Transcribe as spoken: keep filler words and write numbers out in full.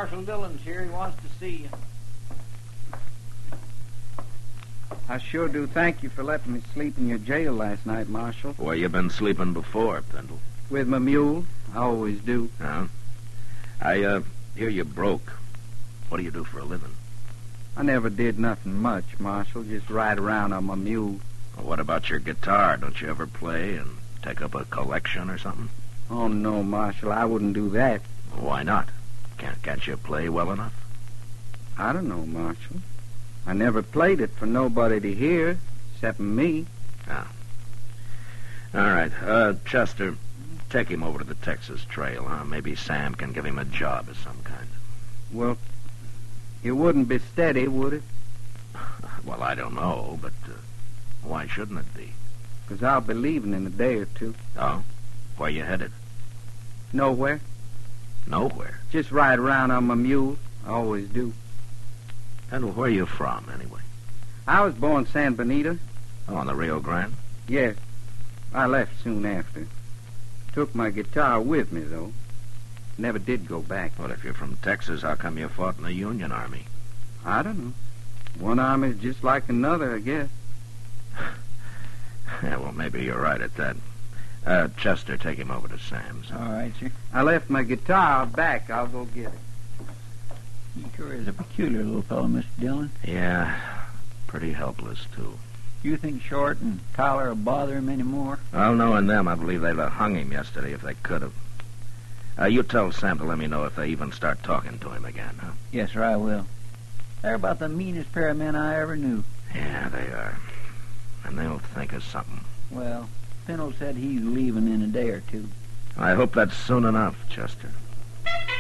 Marshal Dillon's here. He wants to see you. I sure do thank you for letting me sleep in your jail last night, Marshal. Where you been sleeping before, Pendle? With my mule. I always do. Huh? I, uh, hear you broke. What do you do for a living? I never did nothing much, Marshal. Just ride around on my mule. Well, what about your guitar? Don't you ever play and take up a collection or something? Oh, no, Marshal. I wouldn't do that. Well, why not? Can't, can't you play well enough? I don't know, Marshal. I never played it for nobody to hear, except me. Ah. All right. Uh, Chester, take him over to the Texas Trail, huh? Maybe Sam can give him a job of some kind. Well, it wouldn't be steady, would it? Well, I don't know, but uh, why shouldn't it be? Because I'll be leaving in a day or two. Oh? Where you headed? Nowhere. Nowhere? Just ride around on my mule. I always do. And where are you from, anyway? I was born San Benito. Oh, on the Rio Grande? Yes. I left soon after. Took my guitar with me, though. Never did go back. Well, if you're from Texas, how come you fought in the Union Army? I don't know. One army's just like another, I guess. Yeah, well, maybe you're right at that. Uh, Chester, take him over to Sam's. All right, sir. I left my guitar back. I'll go get it. He sure is a peculiar little fellow, Mister Dillon. Yeah, pretty helpless, too. You think Short and Tyler will bother him any more? Well, knowing them, I believe they'd have hung him yesterday if they could have. Uh, you tell Sam to let me know if they even start talking to him again, huh? Yes, sir, I will. They're about the meanest pair of men I ever knew. Yeah, they are. And they'll think of something. Well, Pennell said he's leaving in a day or two. I hope that's soon enough, Chester.